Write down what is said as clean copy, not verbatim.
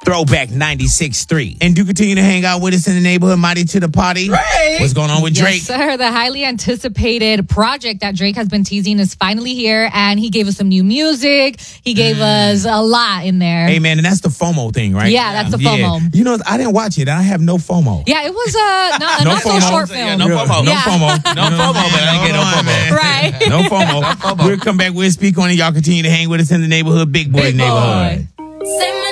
Throwback 96.3. And do continue to hang out with us in the neighborhood, Mighty to the Party. Right. What's going on with Drake? Yes, sir. The highly anticipated project that Drake has been teasing is finally here, and he gave us some new music. He gave us a lot in there. Hey, man, and that's the FOMO thing, right? Yeah, that's the FOMO. You know, I didn't watch it. I have no FOMO. Yeah, it was a not so FOMO. short Yeah, film. no FOMO. No Yeah. FOMO. No FOMO, man. I ain't get no Hold on, FOMO. man. Right. No FOMO. We'll come back. We'll speak on it. Y'all continue to hang with us in the neighborhood. Big Boy Big neighborhood. Boy. Say